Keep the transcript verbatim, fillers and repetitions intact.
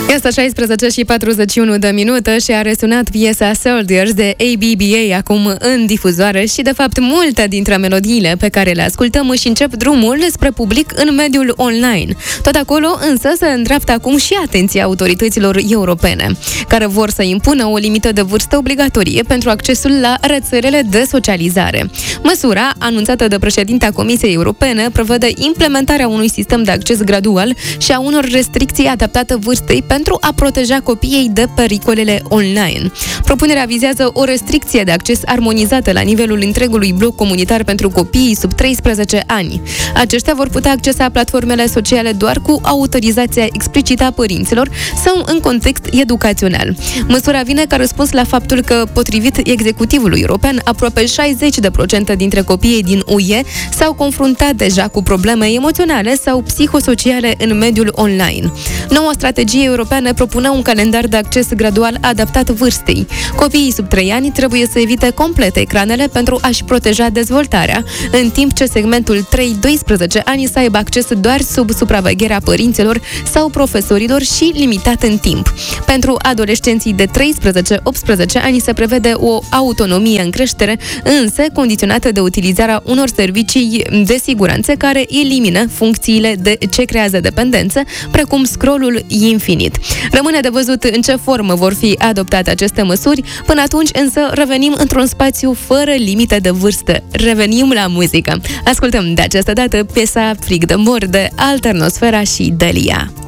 Este șaisprezece și patruzeci și unu de minute și a resunat piesa Soldiers de A B B A acum în difuzoare și, de fapt, multe dintre melodiile pe care le ascultăm își încep drumul spre public în mediul online. Tot acolo, însă, se îndreaptă acum și atenția autorităților europene, care vor să impună o limită de vârstă obligatorie pentru accesul la rețelele de socializare. Măsura, anunțată de președinta Comisiei Europene, prevede implementarea unui sistem de acces gradual și a unor restricții adaptate vârstei pentru a proteja copiii de pericolele online. Propunerea vizează o restricție de acces armonizată la nivelul întregului bloc comunitar pentru copiii sub treisprezece ani. Aceștia vor putea accesa platformele sociale doar cu autorizația explicită a părinților sau în context educațional. Măsura vine ca răspuns la faptul că, potrivit executivului european, aproape șaizeci la sută dintre copiii din U E s-au confruntat deja cu probleme emoționale sau psihosociale în mediul online. Noua strategie europeană propunea un calendar de acces gradual adaptat vârstei. Copiii sub trei ani trebuie să evite complet ecranele pentru a-și proteja dezvoltarea, în timp ce segmentul trei doisprezece ani să aibă acces doar sub supravegherea părinților sau profesorilor și limitat în timp. Pentru adolescenții de treisprezece optsprezece ani se prevede o autonomie în creștere, însă condiționată de utilizarea unor servicii de siguranță care elimină funcțiile de ce creează dependență, precum scrollul infinit. Rămâne de văzut în ce formă vor fi adoptate aceste măsuri. Până atunci, însă, revenim într-un spațiu fără limite de vârstă. Revenim la muzică. Ascultăm de această dată piesa Frig de mor de Alternosfera și Delia.